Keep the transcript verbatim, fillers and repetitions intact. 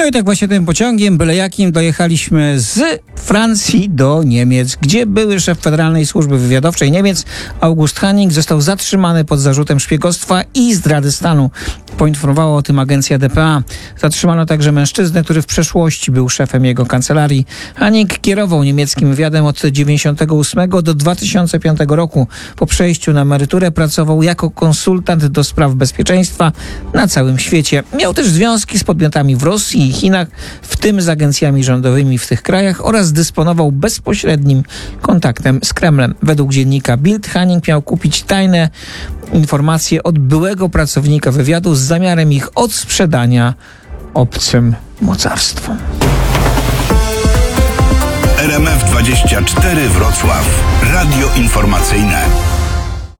No i tak właśnie tym pociągiem, byle jakim, dojechaliśmy z Francji do Niemiec, gdzie były szef Federalnej Służby Wywiadowczej Niemiec August Hanning został zatrzymany pod zarzutem szpiegostwa i zdrady stanu. Poinformowała o tym agencja D P A. Zatrzymano także mężczyznę, który w przeszłości był szefem jego kancelarii. Hanning kierował niemieckim wywiadem od dziewięćdziesiątego ósmego do dwa tysiące piątego roku. Po przejściu na emeryturę pracował jako konsultant do spraw bezpieczeństwa na całym świecie. Miał też związki z podmiotami w Rosji i Chinach, w tym z agencjami rządowymi w tych krajach, oraz dysponował bezpośrednim kontaktem z Kremlem. Według dziennika Bild Hanning miał kupić tajne informacje od byłego pracownika wywiadu z zamiarem ich odsprzedania obcym mocarstwom. R M F dwadzieścia cztery Wrocław. Radio informacyjne.